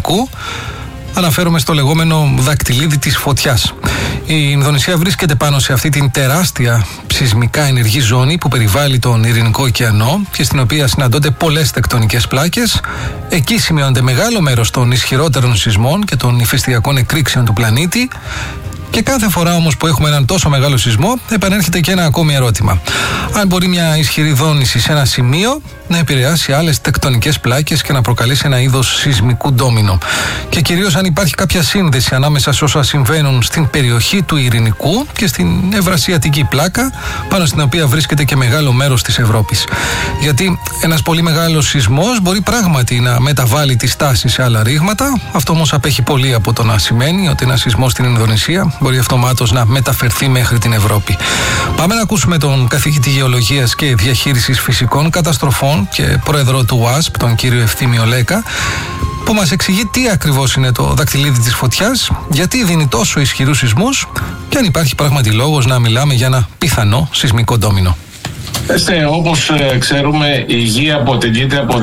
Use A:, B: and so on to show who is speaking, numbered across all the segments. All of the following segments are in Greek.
A: Ειρηνικού. Αναφέρομαι στο λεγόμενο δακτυλίδι της φωτιάς. Η Ινδονησία βρίσκεται πάνω σε αυτή την τεράστια σεισμικά ενεργή ζώνη που περιβάλλει τον Ειρηνικό ωκεανό και στην οποία συναντώνται πολλές τεκτονικές πλάκες. Εκεί σημειώνεται μεγάλο μέρος των ισχυρότερων σεισμών και των ηφαιστειακών εκρήξεων του πλανήτη. Και κάθε φορά όμως που έχουμε έναν τόσο μεγάλο σεισμό, επανέρχεται και ένα ακόμη ερώτημα. Αν μπορεί μια ισχυρή δόνηση σε ένα σημείο να επηρεάσει άλλες τεκτονικές πλάκες και να προκαλέσει ένα είδος σεισμικού ντόμινο. Και κυρίως αν υπάρχει κάποια σύνδεση ανάμεσα σε όσα συμβαίνουν στην περιοχή του Ειρηνικού και στην Ευρασιατική πλάκα, πάνω στην οποία βρίσκεται και μεγάλο μέρος της Ευρώπης. Γιατί ένας πολύ μεγάλος σεισμός μπορεί πράγματι να μεταβάλει τη στάση σε άλλα ρήγματα. Αυτό όμως απέχει πολύ από το να σημαίνει ότι ένας σεισμός στην Ινδονησία μπορεί αυτομάτως να μεταφερθεί μέχρι την Ευρώπη. Πάμε να ακούσουμε τον καθηγητή Γεωλογίας και Διαχείρισης Φυσικών Καταστροφών και πρόεδρο του ΟΑΣΠ, τον κύριο Ευθύμιο Λέκα, που μας εξηγεί τι ακριβώς είναι το δακτυλίδι της φωτιάς, γιατί δίνει τόσο ισχυρούς σεισμούς και αν υπάρχει πράγματι λόγος να μιλάμε για ένα πιθανό σεισμικό ντόμινο.
B: Όπως ξέρουμε, η Γη αποτελείται από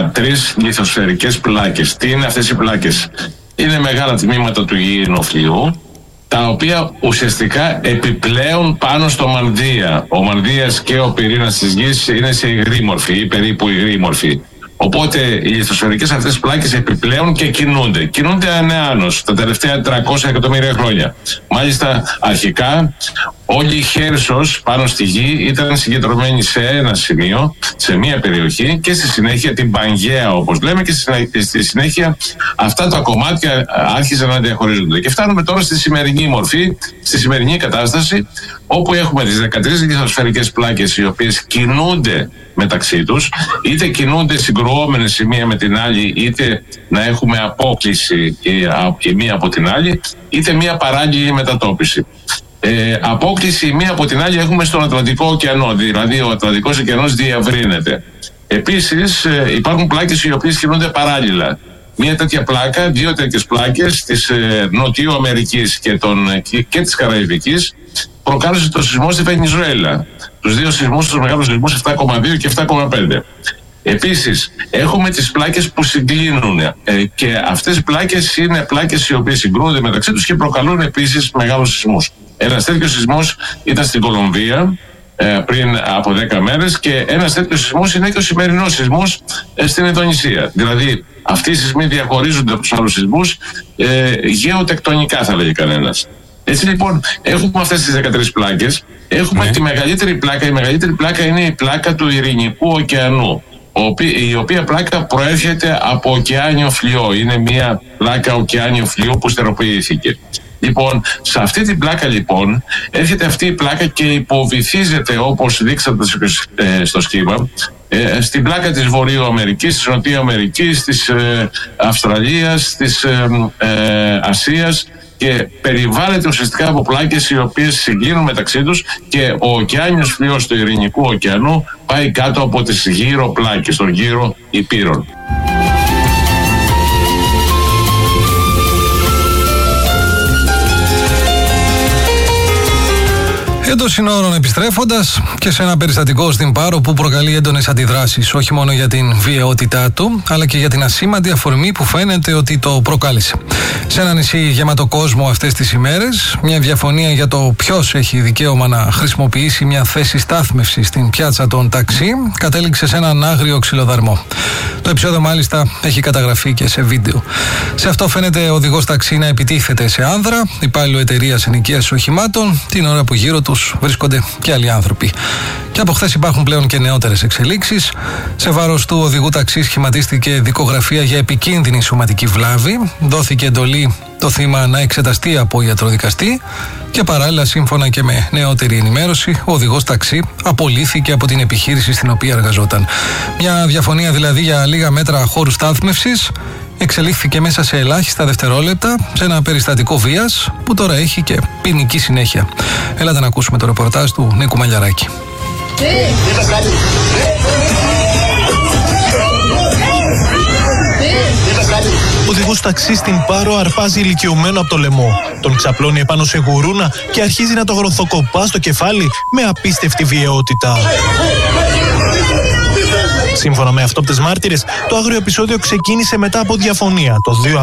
B: 13 λιθοσφαιρικές πλάκες. Τι είναι αυτές οι πλάκες? Είναι μεγάλα τμήματα του γυηνοφλοιού, τα οποία ουσιαστικά επιπλέουν πάνω στο μανδύα. Ο μανδύας και ο πυρήνας της Γης είναι σε υγρή μορφή ή περίπου υγρή μορφή. Οπότε οι λιθοσφαιρικές αυτές πλάκες επιπλέουν και κινούνται. Κινούνται ανεάνως τα τελευταία 300 εκατομμύρια χρόνια. Μάλιστα, αρχικά όλη η Χέρσος πάνω στη Γη ήταν συγκεντρωμένη σε ένα σημείο, σε μία περιοχή, και στη συνέχεια την Πανγαία, όπως λέμε, και στη συνέχεια αυτά τα κομμάτια άρχισαν να διαχωρίζονται. Και φτάνουμε τώρα στη σημερινή μορφή, στη σημερινή κατάσταση, όπου έχουμε τις 13 λιθοσφαιρικές πλάκες οι οποίες κινούνται μεταξύ τους, είτε κινούνται συγκρουόμενες η μία με την άλλη, είτε να έχουμε απόκληση η μία από την άλλη, είτε μία παράλληλη μετατόπιση. Απόκληση η μία από την άλλη έχουμε στον Ατλαντικό ωκεανό, δηλαδή ο Ατλαντικός ωκεανός διευρύνεται. Επίσης υπάρχουν πλάκες οι οποίες κινούνται παράλληλα. Μία τέτοια πλάκα, δύο τέτοιες πλάκες της Νοτιού Αμερικής και της Καραϊβικής προκάλεσε το σεισμό στη Βενεζουέλα. Τους δύο σεισμούς, τους μεγάλους σεισμούς 7,2 και 7,5. Επίσης, έχουμε τις πλάκες που συγκλίνουν και αυτές οι πλάκες είναι πλάκες οι οποίες συγκρούονται μεταξύ τους και προκαλούν επίσης μεγάλους σεισμούς. Ένας τέτοιος σεισμός ήταν στην Κολομβία πριν από 10 μέρες και ένας τέτοιος σεισμός είναι και ο σημερινός σεισμός στην Ινδονησία. Δηλαδή, αυτοί οι σεισμοί διαχωρίζονται από τους άλλους σεισμούς γεωτεκτονικά, θα λέγει κανένας. Έτσι λοιπόν, έχουμε αυτές τις 13 πλάκες. Έχουμε τη μεγαλύτερη πλάκα. Η μεγαλύτερη πλάκα είναι η πλάκα του Ειρηνικού ωκεανού, η οποία πλάκα προέρχεται από ωκεάνιο φλοιό. Είναι μια πλάκα ωκεάνιο φλοιού που στεροποιήθηκε. Λοιπόν, σε αυτή την πλάκα λοιπόν έρχεται αυτή η πλάκα και υποβυθίζεται, όπως δείξατε στο σχήμα, στην πλάκα της Βορείου Αμερικής, της Νοτιού Αμερικής, της Αυστραλίας, της Ασίας, και περιβάλλεται ουσιαστικά από πλάκες οι οποίες συγκλίνουν μεταξύ τους και ο ωκεάνιος φλοιός του Ειρηνικού ωκεανού πάει κάτω από τις γύρω πλάκες, των γύρω υπήρων.
A: Εντός συνόρων επιστρέφοντας και σε ένα περιστατικό στην Πάρο που προκαλεί έντονες αντιδράσεις, όχι μόνο για την βιαιότητά του, αλλά και για την ασήμαντη αφορμή που φαίνεται ότι το προκάλεσε. Σε ένα νησί γεμάτο κόσμο αυτές τις ημέρες, μια διαφωνία για το ποιος έχει δικαίωμα να χρησιμοποιήσει μια θέση στάθμευσης στην πιάτσα των ταξί κατέληξε σε έναν άγριο ξυλοδαρμό. Το επεισόδιο μάλιστα έχει καταγραφεί και σε βίντεο. Σε αυτό φαίνεται ο οδηγός ταξί να επιτίθεται σε άνδρα, υπάλληλο εταιρείας ενοικίασης οχημάτων, την ώρα που γύρω τους βρίσκονται και άλλοι άνθρωποι. Και από χθες υπάρχουν πλέον και νεότερες εξελίξεις. Σε βάρος του οδηγού ταξί σχηματίστηκε δικογραφία για επικίνδυνη σωματική βλάβη. Δόθηκε εντολή το θύμα να εξεταστεί από ιατροδικαστή και παράλληλα, σύμφωνα και με νεότερη ενημέρωση, ο οδηγός ταξί απολύθηκε από την επιχείρηση στην οποία εργαζόταν. Μια διαφωνία δηλαδή για λίγα μέτρα χώρου στάθμευσης εξελίχθηκε μέσα σε ελάχιστα δευτερόλεπτα σε ένα περιστατικό βίας που τώρα έχει και ποινική συνέχεια. Έλατε να ακούσουμε το ρεπορτάζ του Νίκου Μαλιαράκη.
C: Ο οδηγός ταξί στην Πάρο αρπάζει ηλικιωμένο από το λαιμό. Τον ξαπλώνει επάνω σε γουρούνα και αρχίζει να το γροθοκοπά στο κεφάλι με απίστευτη βιαιότητα. Σύμφωνα με αυτόπτες μάρτυρες, το άγριο επεισόδιο ξεκίνησε μετά από διαφωνία. Το